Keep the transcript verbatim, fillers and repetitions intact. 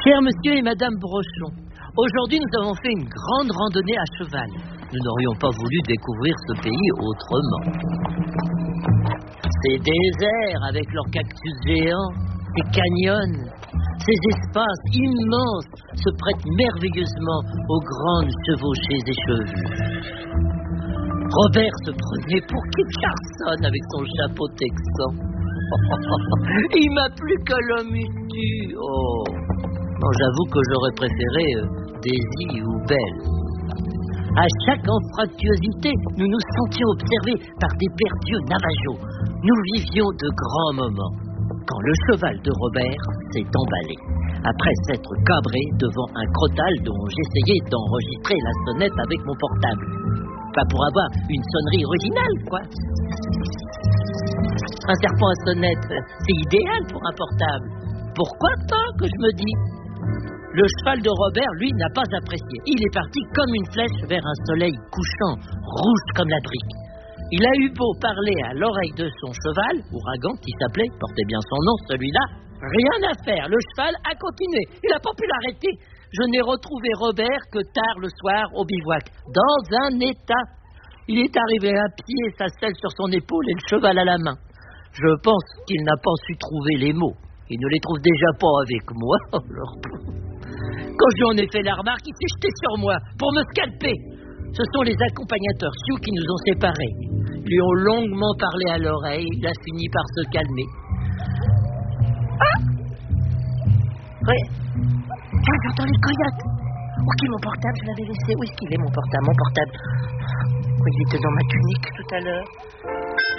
Cher monsieur et madame Brochon, aujourd'hui nous avons fait une grande randonnée à cheval. Nous n'aurions pas voulu découvrir ce pays autrement. Ces déserts avec leurs cactus géants, ces canyons, ces espaces immenses se prêtent merveilleusement aux grandes chevauchées échevues. Robert se prenait pour Kit Carson avec son chapeau texan. Il m'a plu que l'homme tu. Oh. Non, j'avoue que j'aurais préféré euh, Daisy ou Belle. À chaque anfractuosité, nous nous sentions observés par des perdieux navajos. Nous vivions de grands moments. Quand le cheval de Robert s'est emballé, après s'être cabré devant un crotal dont j'essayais d'enregistrer la sonnette avec mon portable. Pas pour avoir une sonnerie originale, quoi. Un serpent à sonnette, c'est idéal pour un portable. Pourquoi pas, que je me dis. Le cheval de Robert, lui, n'a pas apprécié. Il est parti comme une flèche vers un soleil couchant, rouge comme la brique. Il a eu beau parler à l'oreille de son cheval, Ouragan, qui s'appelait, portait bien son nom, celui-là, rien à faire. Le cheval a continué. Il n'a pas pu l'arrêter. Je n'ai retrouvé Robert que tard le soir au bivouac, dans un état. Il est arrivé à pied, sa selle sur son épaule et le cheval à la main. Je pense qu'il n'a pas su trouver les mots. Il ne les trouve déjà pas avec moi. Quand je lui en ai fait la remarque, il s'est jeté sur moi pour me scalper. Ce sont les accompagnateurs Sioux qui nous ont séparés. Ils lui ont longuement parlé à l'oreille. Il a fini par se calmer. Ah oui. Tiens, j'entends les coyotes. Où est mon portable? Je l'avais laissé. Où est-ce qu'il est, mon portable? Mon portable. Oh, il était dans ma tunique tout à l'heure.